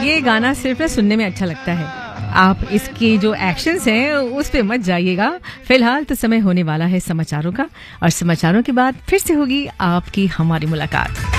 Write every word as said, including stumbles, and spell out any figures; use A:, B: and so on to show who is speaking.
A: ये गाना सिर्फ ना सुनने में अच्छा लगता है, आप इसके जो एक्शंस हैं उस पे मत जाइएगा। फिलहाल तो समय होने वाला है समाचारों का, और समाचारों के बाद फिर से होगी आपकी हमारी मुलाकात।